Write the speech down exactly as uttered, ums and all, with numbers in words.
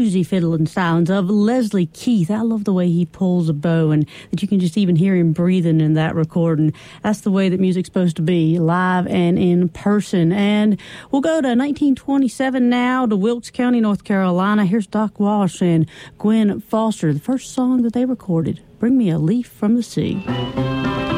bluesy fiddling sounds of Leslie Keith. I love the way he pulls a bow and that you can just even hear him breathing in that recording. That's the way that music's supposed to be, live and in person. And we'll go to nineteen twenty-seven now to Wilkes County, North Carolina. Here's Doc Walsh and Gwen Foster, the first song that they recorded, Bring Me a Leaf from the Sea.